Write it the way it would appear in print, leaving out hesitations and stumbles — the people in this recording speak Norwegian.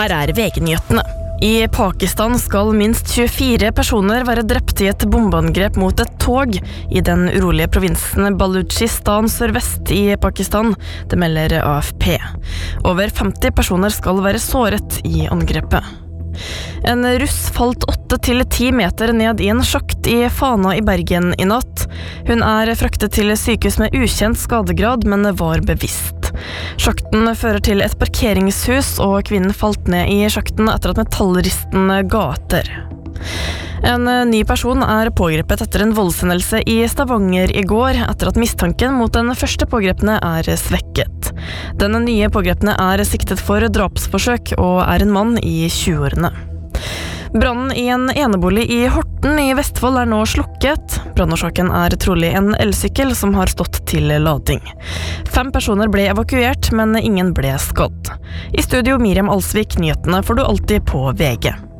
Her VG-nyhetene. I Pakistan skal minst 24 personer være drept i et bombeangrep mot et tog i den urolige provinsen Baluchistan sørvest i Pakistan, det melder AFP. Over 50 personer skal være såret i angrepet. En russ falt 8-10 meter ned i en sjakt i Fana i Bergen i natt. Hun fraktet til sykehus med ukjent skadegrad, men var bevisst. Sjakten fører til et parkeringshus, og kvinnen falt ned i sjakten etter at metallristen ga etter. En ny person pågrepet etter en voldshendelse i Stavanger i går, etter at mistanken mot den første pågrepne svekket. Den nye pågrepne siktet for drapsforsøk og en mann i 20-årene. Brannen i en enebolig i Horten i Vestfold nå slukket. Brannårsaken trolig en elsykkel som har stått til lading. 5 personer ble evakuert, men ingen ble skadd. I studio Miriam Alsvik, nyhetene får du alltid på VG.